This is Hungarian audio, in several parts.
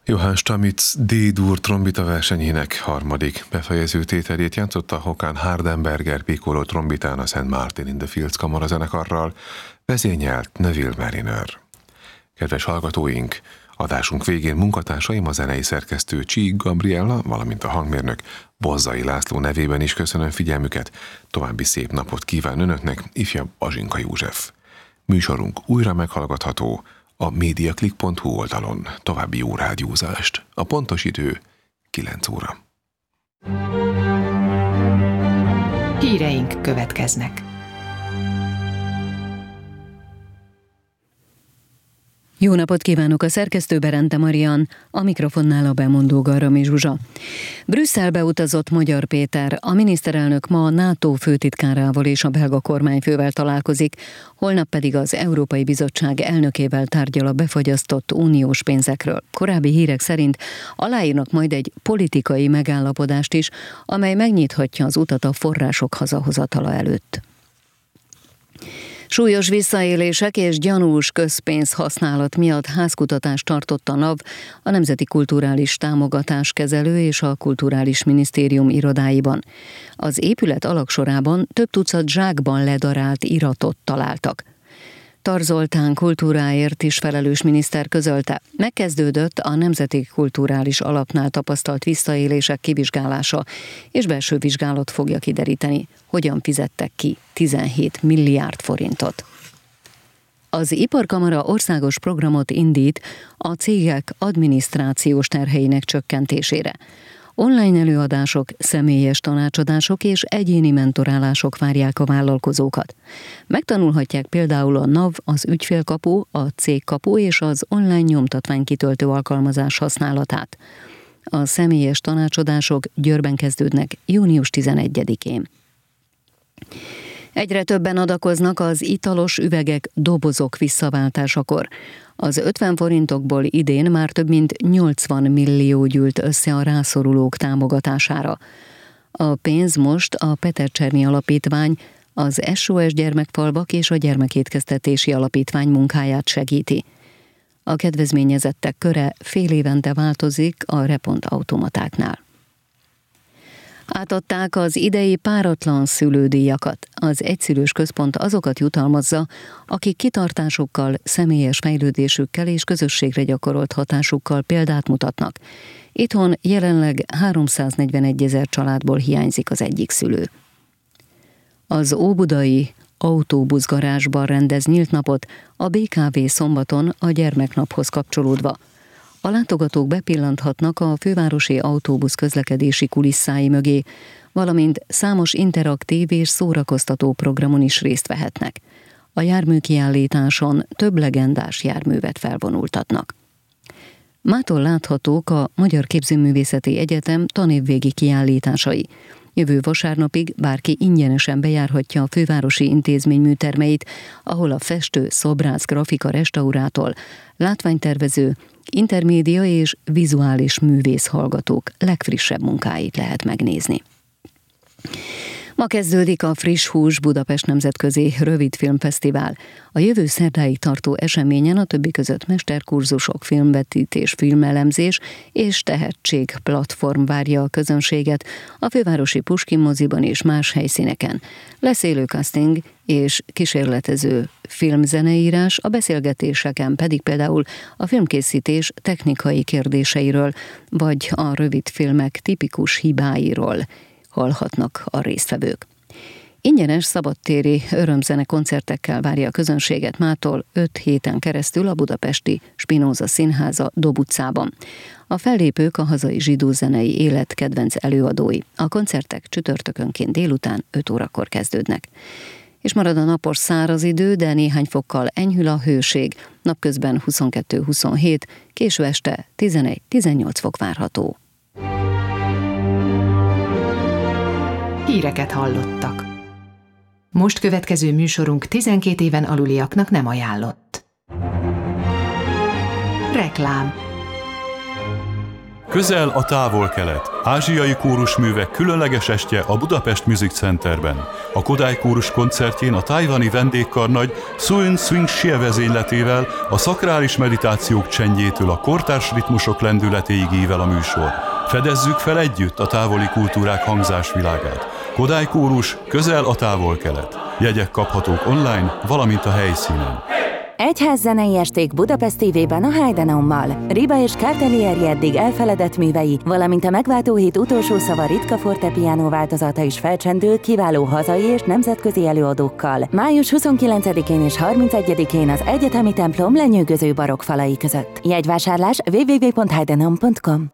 Johann Stamitz D-dur trombita versenyének harmadik befejező tételét játszotta Håkan Hardenberger Piccolo trombitán a St. Martin in the Fields kamarazenekarral, vezényelt Neville Mariner. Kedves hallgatóink, adásunk végén munkatársaim, a zenei szerkesztő Csík Gabriella, valamint a hangmérnök Bozzai László nevében is köszönöm figyelmüket, további szép napot kíván önöknek, ifjabb Bazsinka József. Műsorunk újra meghallgatható a mediaclick.hu oldalon. További jó rádiózást. A pontos idő 9 óra. Híreink következnek. Jó napot kívánok, a szerkesztő Berente Marian, a mikrofonnál a bemondó Garami Zsuzsa. Brüsszelbe utazott Magyar Péter, a miniszterelnök ma a NATO főtitkárával és a belga kormányfővel találkozik, holnap pedig az Európai Bizottság elnökével tárgyal a befagyasztott uniós pénzekről. Korábbi hírek szerint aláírnak majd egy politikai megállapodást is, amely megnyithatja az utat a források hazahozatala előtt. Súlyos visszaélések és gyanús közpénz használat miatt házkutatást tartott a NAV, a Nemzeti Kulturális Támogatáskezelő és a Kulturális Minisztérium irodáiban. Az épület alagsorában több tucat zsákban ledarált iratot találtak. Tar Zoltán kultúráért is felelős miniszter közölte, megkezdődött a Nemzeti Kulturális Alapnál tapasztalt visszaélések kivizsgálása, és belső vizsgálat fogja kideríteni, hogyan fizettek ki 17 milliárd forintot. Az Iparkamara országos programot indít a cégek adminisztrációs terheinek csökkentésére. Online előadások, személyes tanácsadások és egyéni mentorálások várják a vállalkozókat. Megtanulhatják például a NAV, az ügyfélkapu, a cégkapu és az online nyomtatványkitöltő alkalmazás használatát. A személyes tanácsadások Győrben kezdődnek június 11-én. Egyre többen adakoznak az italos üvegek, dobozok visszaváltásakor. Az 50 forintokból idén már több mint 80 millió gyűlt össze a rászorulók támogatására. A pénz most a Peter Czerny Alapítvány, az SOS Gyermekfalvak és a Gyermekétkeztetési Alapítvány munkáját segíti. A kedvezményezettek köre fél évente változik a Repont automatáknál. Átadták az idei páratlan szülődíjakat. Az egyszülős központ azokat jutalmazza, akik kitartásukkal, személyes fejlődésükkel és közösségre gyakorolt hatásukkal példát mutatnak. Itthon jelenleg 341 000 családból hiányzik az egyik szülő. Az óbudai autóbuszgarázsban rendez nyílt napot a BKV szombaton a gyermeknaphoz kapcsolódva. A látogatók bepillanthatnak a fővárosi autóbusz közlekedési kulisszái mögé, valamint számos interaktív és szórakoztató programon is részt vehetnek. A járműkiállításon több legendás járművet felvonultatnak. Mától láthatók a Magyar Képzőművészeti Egyetem tanévvégi kiállításai. Jövő vasárnapig bárki ingyenesen bejárhatja a fővárosi intézmény műtermeit, ahol a festő, szobrász, grafika, restaurátor, látványtervező, intermédia és vizuális művész hallgatók legfrissebb munkáit lehet megnézni. Ma kezdődik a Friss Hús Budapest Nemzetközi Rövidfilmfesztivál. A jövő szerdáig tartó eseményen a többi között mesterkurzusok, filmvetítés, filmelemzés és tehetségplatform várja a közönséget a fővárosi Puskin moziban és más helyszíneken. Lesz élő casting és kísérletező filmzeneírás, a beszélgetéseken pedig például a filmkészítés technikai kérdéseiről, vagy a rövidfilmek tipikus hibáiról hallhatnak a résztvevők. Ingyenes szabadtéri örömzene koncertekkel várja a közönséget mától 5 héten keresztül a budapesti Spinoza Színháza Dob utcában. A fellépők a hazai zsidó zenei élet kedvenc előadói. A koncertek csütörtökönként délután 5 órakor kezdődnek. És marad a napos száraz idő, de néhány fokkal enyhül a hőség. Napközben 22-27, késő este 11-18 fok várható. Híreket hallottak. Most következő műsorunk 12 éven aluliaknak nem ajánlott. Reklám. Közel a távol-kelet. Ázsiai kórusművek különleges estje a Budapest Music Centerben. A Kodály kórus koncertjén a tajvani vendégkarnagy Suen Swing Xie vezényletével, a szakrális meditációk csendjétől a kortárs ritmusok lendületéig ível a műsor. Fedezzük fel együtt a távoli kultúrák hangzásvilágát. Kodály kórus, közel a távol-kelet. Jegyek kaphatók online, valamint a helyszínen. Egyház zenei esték Budapest TV-ben a Heidenommal. Riba és Cartelieri eddig elfeledett művei, valamint a megváltó hét utolsó szava ritka fortepiano változata is felcsendül kiváló hazai és nemzetközi előadókkal. Május 29-én és 31-én az Egyetemi templom lenyűgöző barokk falai között. Jegyvásárlás www.heidenom.com.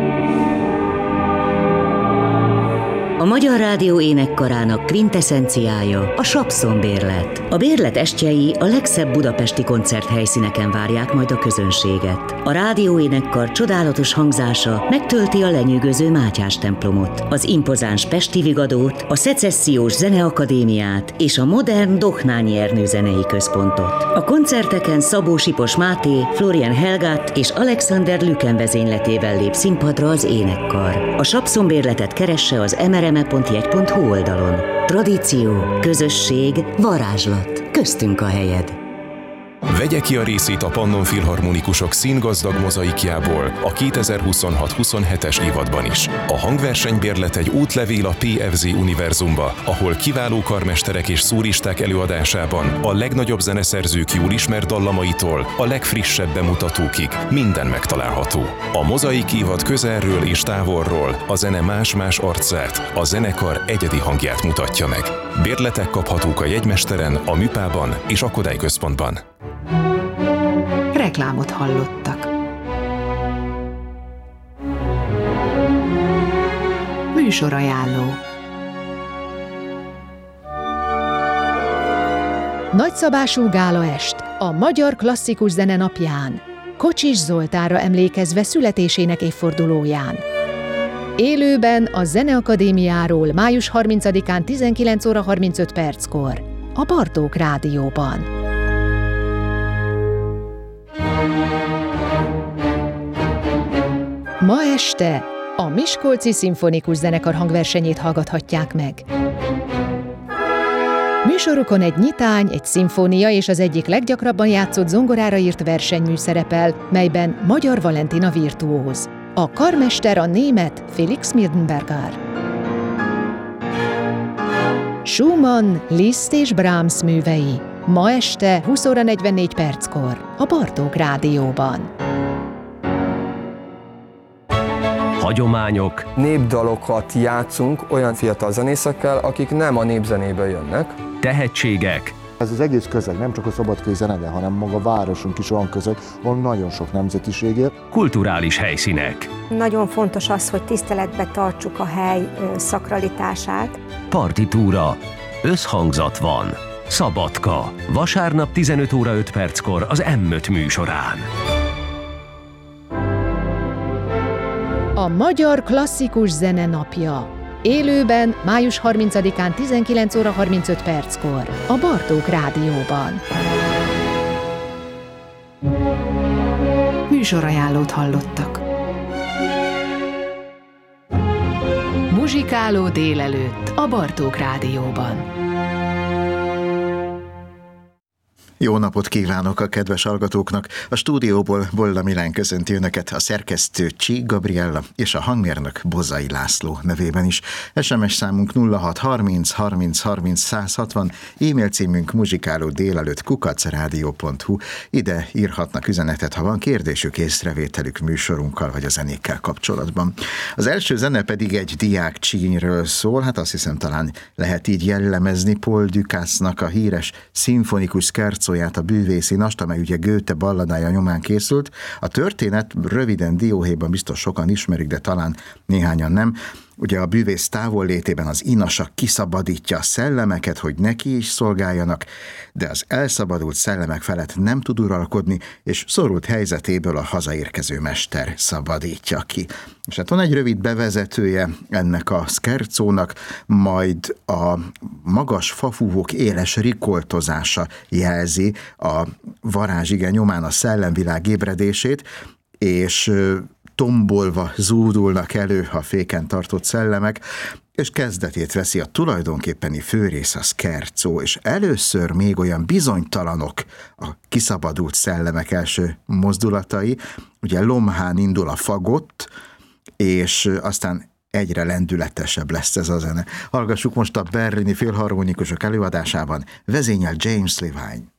A Magyar Rádió énekkarának kvinteszenciája a Sapszon-bérlet. A bérlet estjei a legszebb budapesti koncerthelyszíneken várják majd a közönséget. A rádió énekkar csodálatos hangzása megtölti a lenyűgöző Mátyás templomot, az impozáns Pesti Vigadót, a Szecessziós Zeneakadémiát és a modern Dohnányi Ernő zenei központot. A koncerteken Szabó Sipos Máté, Florian Helgát és Alexander Lüken vezényletével lép színpadra az énekkar. A Sapszon-bérletet keresse az mrme.jegy.hu oldalon. Tradíció, közösség, varázslat. Köztünk a helyed. Vegye ki a részét a Pannon Filharmonikusok színgazdag mozaikjából a 2026-27-es évadban is. A hangversenybérlet egy útlevél a PFZ univerzumba, ahol kiváló karmesterek és szólisták előadásában a legnagyobb zeneszerzők jól ismert dallamaitól a legfrissebb bemutatókig minden megtalálható. A mozaik évad közelről és távolról a zene más-más arcát, a zenekar egyedi hangját mutatja meg. Bérletek kaphatók a Jegymesteren, a Műpában és a Kodály központban. Reklámot hallottak. Műsorajánló. Nagyszabású gálaest a Magyar Klasszikus Zene napján, Kocsis Zoltánra emlékezve születésének évfordulóján. Élőben a Zeneakadémiáról május 30-án 19 óra 35 perckor a Bartók Rádióban. Ma este a Miskolci Szimfonikus Zenekar hangversenyét hallgathatják meg. Műsorukon egy nyitány, egy szimfónia és az egyik leggyakrabban játszott zongorára írt versenymű szerepel, melyben Magyar Valentina virtuóz. A karmester a német Felix Mirdenberger. Schumann, Liszt és Brahms művei. Ma este 20 óra 44 perckor a Bartók Rádióban. Hagyományok. Népdalokat játszunk olyan fiatal zenészekkel, akik nem a népzenéből jönnek. Tehetségek. Ez az egész közeg, nem csak a szabadkai zenede, hanem maga a városunk is olyan közeg, ahol nagyon sok nemzetiség él. Kulturális helyszínek. Nagyon fontos az, hogy tiszteletbe tartsuk a hely szakralitását. Partitúra. Összhangzat van. Szabadka. Vasárnap 15 óra 5 perckor az M5 műsorán. A Magyar Klasszikus Zene napja. Élőben május 30-án 19 óra 35 perckor a Bartók Rádióban. Műsorajánlót hallottak. Muzsikáló délelőtt a Bartók Rádióban. Jó napot kívánok a kedves hallgatóknak! A stúdióból Bolla Milán köszönti önöket, a szerkesztő Csík Gabriella és a hangmérnök Bozai László nevében is. SMS számunk 0630 30 30 160, e-mail címünk muzsikálódélelőtt@radio.hu. Ide írhatnak üzenetet, ha van kérdésük, észrevételük műsorunkkal vagy a zenékkel kapcsolatban. Az első zene pedig egy diák csínyről szól, hát azt hiszem talán lehet így jellemezni Paul Ducasse-nak a híres szimfonikus szkercóját, a Bűvészi Nast, amely ugye Goethe balladája nyomán készült. A történet röviden dióhéjban biztos sokan ismerik, de talán néhányan nem. Ugye a bűvész távollétében az inasa kiszabadítja a szellemeket, hogy neki is szolgáljanak, de az elszabadult szellemek felett nem tud uralkodni, és szorult helyzetéből a hazaérkező mester szabadítja ki. És hát van egy rövid bevezetője ennek a szkercónak, majd a magas fafúvók éles rikoltozása jelzi a varázsige nyomán a szellemvilág ébredését, és tombolva zúdulnak elő a féken tartott szellemek, és kezdetét veszi a tulajdonképpeni főrész, a scherzo, és először még olyan bizonytalanok a kiszabadult szellemek első mozdulatai, ugye lomhán indul a fagott, és aztán egyre lendületesebb lesz ez a zene. Hallgassuk most a berlini filharmonikusok előadásában, vezényel James Levine.